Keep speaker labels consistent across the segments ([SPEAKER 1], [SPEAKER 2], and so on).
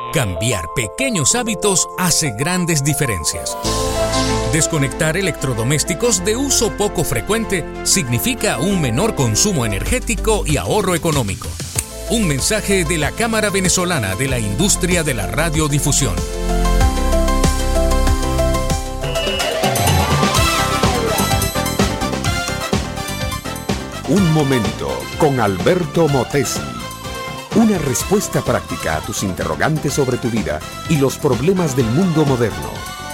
[SPEAKER 1] Cambiar pequeños hábitos hace grandes diferencias. Desconectar electrodomésticos de uso poco frecuente significa un menor consumo energético y ahorro económico. Un mensaje de la Cámara Venezolana de la Industria de la Radiodifusión.
[SPEAKER 2] Un momento con Alberto Motesi. Una respuesta práctica a tus interrogantes sobre tu vida y los problemas del mundo moderno.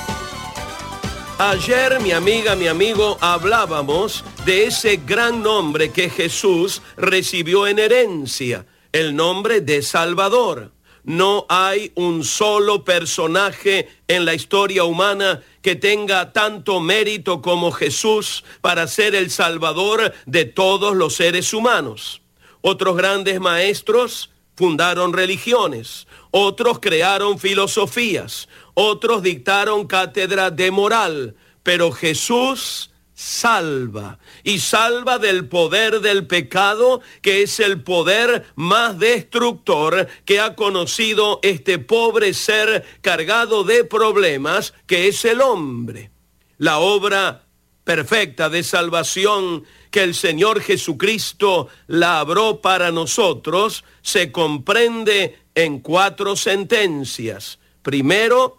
[SPEAKER 3] Ayer, mi amiga, mi amigo, hablábamos de ese gran nombre que Jesús recibió en herencia, el nombre de Salvador. No hay un solo personaje en la historia humana que tenga tanto mérito como Jesús para ser el Salvador de todos los seres humanos. Otros grandes maestros fundaron religiones, otros crearon filosofías, otros dictaron cátedras de moral, pero Jesús salva, y salva del poder del pecado, que es el poder más destructor que ha conocido este pobre ser cargado de problemas, que es el hombre. La obra perfecta de salvación que el Señor Jesucristo labró para nosotros se comprende en 4 sentencias. Primero,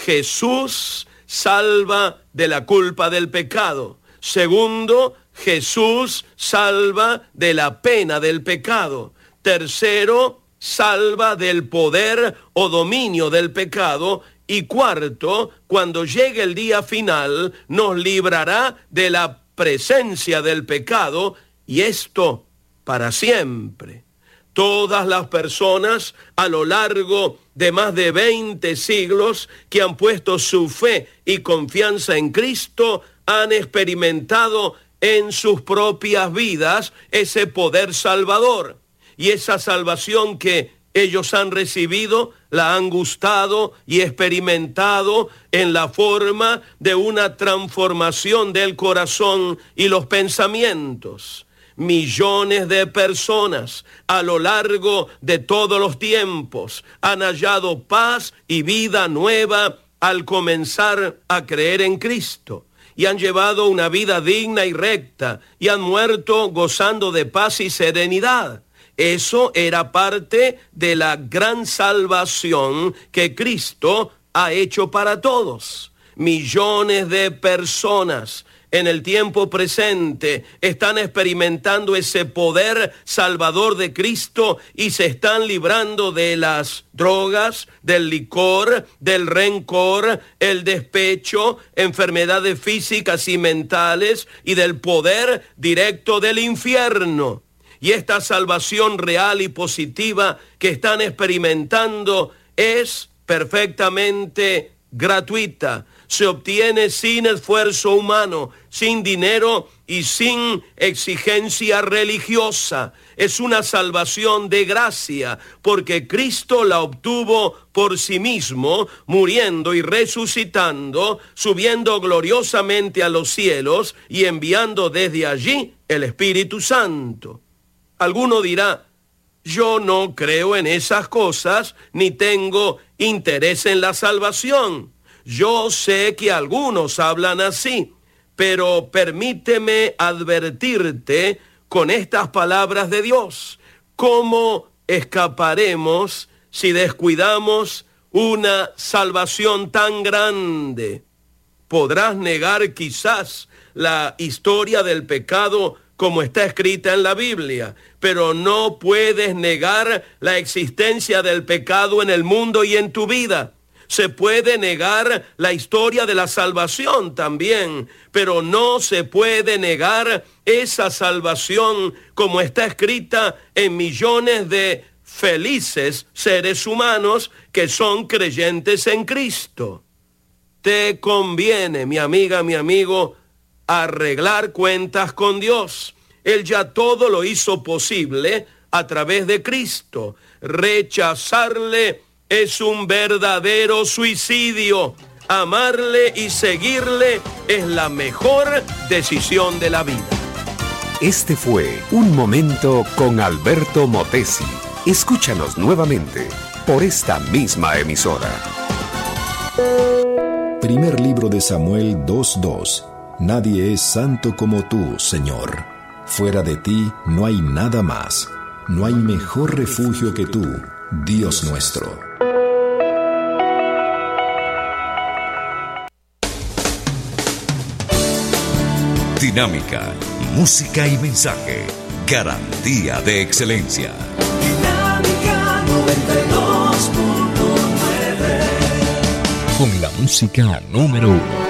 [SPEAKER 3] Jesús salva de la culpa del pecado. Segundo, Jesús salva de la pena del pecado. Tercero, salva del poder o dominio del pecado. Y cuarto, cuando llegue el día final, nos librará de la presencia del pecado, y esto para siempre. Todas las personas a lo largo de más de 20 siglos que han puesto su fe y confianza en Cristo han experimentado en sus propias vidas ese poder salvador. Y esa salvación que ellos han recibido, la han gustado y experimentado en la forma de una transformación del corazón y los pensamientos. Millones de personas a lo largo de todos los tiempos han hallado paz y vida nueva al comenzar a creer en Cristo, y han llevado una vida digna y recta, y han muerto gozando de paz y serenidad. Eso era parte de la gran salvación que Cristo ha hecho para todos. Millones de personas en el tiempo presente están experimentando ese poder salvador de Cristo y se están librando de las drogas, del licor, del rencor, el despecho, enfermedades físicas y mentales y del poder directo del infierno. Y esta salvación real y positiva que están experimentando es perfectamente gratuita. Se obtiene sin esfuerzo humano, sin dinero y sin exigencia religiosa. Es una salvación de gracia, porque Cristo la obtuvo por sí mismo, muriendo y resucitando, subiendo gloriosamente a los cielos y enviando desde allí el Espíritu Santo. Alguno dirá: yo no creo en esas cosas, ni tengo interés en la salvación. Yo sé que algunos hablan así, pero permíteme advertirte con estas palabras de Dios. ¿Cómo escaparemos si descuidamos una salvación tan grande? Podrás negar quizás la historia del pecado como está escrita en la Biblia, pero no puedes negar la existencia del pecado en el mundo y en tu vida. Se puede negar la historia de la salvación también, pero no se puede negar esa salvación como está escrita en millones de felices seres humanos que son creyentes en Cristo. Te conviene, mi amiga, mi amigo, arreglar cuentas con Dios. Él ya todo lo hizo posible a través de Cristo. Rechazarle es un verdadero suicidio. Amarle y seguirle es la mejor decisión de la vida.
[SPEAKER 2] Este fue Un Momento con Alberto Motesi. Escúchanos nuevamente por esta misma emisora.
[SPEAKER 4] Primer libro de Samuel 2:2. Nadie es santo como tú, Señor. Fuera de ti no hay nada más. No hay mejor refugio que tú, Dios nuestro.
[SPEAKER 5] Dinámica, música y mensaje. Garantía de excelencia.
[SPEAKER 6] Dinámica 92.9.
[SPEAKER 1] Con la música número 1.